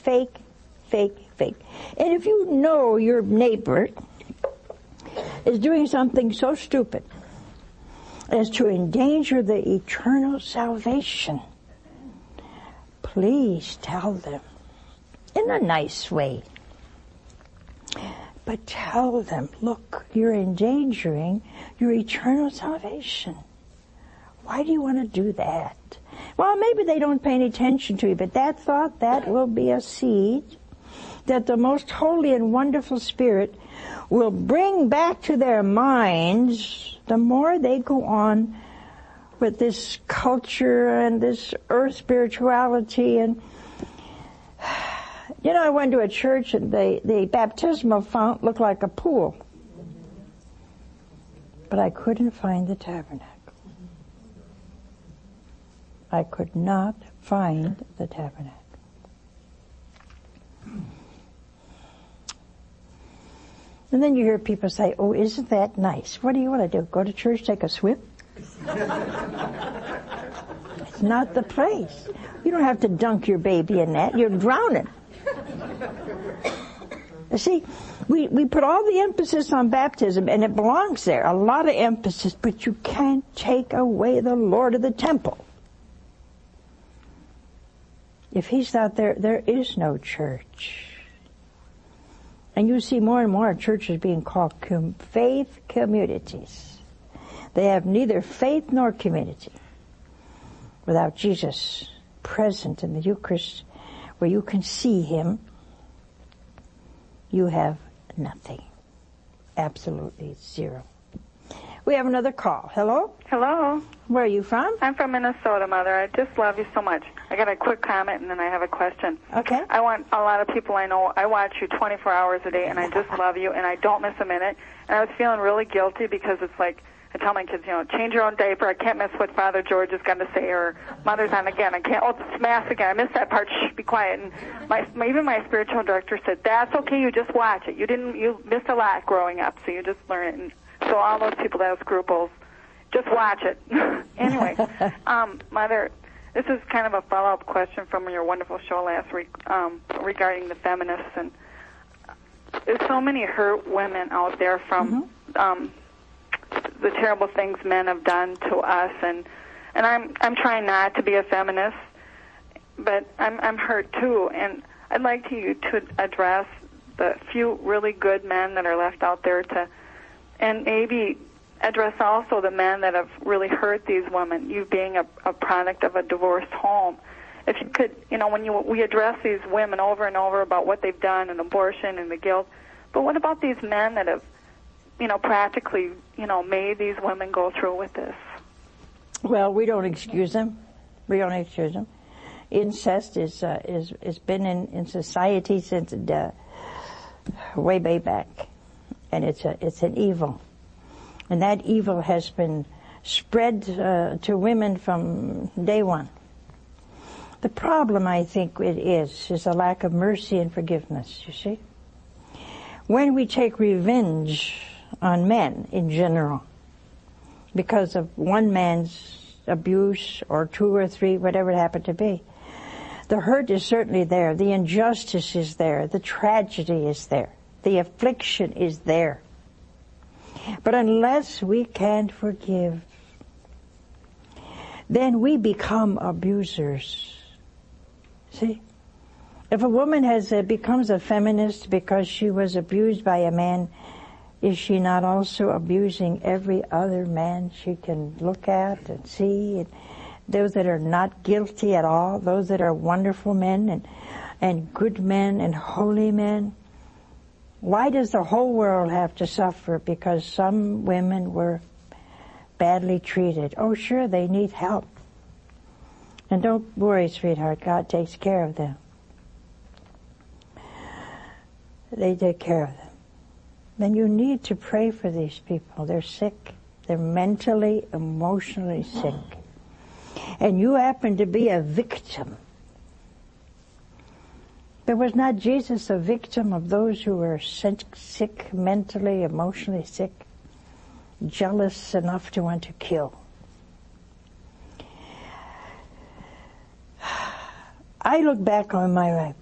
fake, fake, fake. And if you know your neighbor is doing something so stupid as to endanger the eternal salvation, please tell them in a nice way. But tell them, look, you're endangering your eternal salvation. Why do you want to do that? Well, maybe they don't pay any attention to you, but that thought, that will be a seed that the most holy and wonderful Spirit will bring back to their minds the more they go on with this culture and this earth spirituality. And you know, I went to a church and the baptismal font looked like a pool. But I couldn't find the tabernacle. I could not find the tabernacle. And then you hear people say, oh, isn't that nice? What do you want to do? Go to church, take a swim? It's not the place. You don't have to dunk your baby in that. You're drowning. You see, we put all the emphasis on baptism, and it belongs there, a lot of emphasis, but you can't take away the Lord of the temple. If He's not there, there is no church. And you see more and more churches being called faith communities. They have neither faith nor community without Jesus present in the Eucharist, where you can see Him. You have nothing. Absolutely zero. We have another call. Hello? Hello. Where are you from? I'm from Minnesota, Mother. I just love you so much. I got a quick comment, and then I have a question. Okay. I want a lot of people I know. I watch you 24 hours a day, and I just love you, and I don't miss a minute. And I was feeling really guilty because it's like, I tell my kids, you know, change your own diaper. I can't miss what Father George is going to say, or Mother's on again. I can't, it's Mass again. I missed that part. Shh, be quiet. And even my spiritual director said, that's okay. You just watch it. You missed a lot growing up, so you just learn it. And so all those people that have scruples, just watch it. Anyway, Mother, this is kind of a follow-up question from your wonderful show last week regarding the feminists. And there's so many hurt women out there from the terrible things men have done to us, and I'm trying not to be a feminist, but I'm hurt too, and I'd like you to address the few really good men that are left out there and maybe address also the men that have really hurt these women, you being a product of a divorced home. If you could, you know, when we address these women over and over about what they've done and abortion and the guilt, but what about these men that have, you know, practically, you know, made these women go through with this? Well, we don't excuse them. We don't excuse them. Incest is been in society since way back, and it's an evil, and that evil has been spread to women from day one. The problem, I think, it is a lack of mercy and forgiveness. You see, when we take revenge on men in general because of one man's abuse or two or three, whatever it happened to be, the hurt is certainly there, the injustice is there, the tragedy is there, the affliction is there. But unless we can forgive, then we become abusers. See? If a woman becomes a feminist because she was abused by a man, is she not also abusing every other man she can look at and see? And those that are not guilty at all, those that are wonderful men and good men and holy men. Why does the whole world have to suffer because some women were badly treated? Oh, sure, they need help. And don't worry, sweetheart, God takes care of them. They take care of them. Then you need to pray for these people. They're sick. They're mentally, emotionally sick. And you happen to be a victim. But was not Jesus a victim of those who were sick, mentally, emotionally sick, jealous enough to want to kill? I look back on my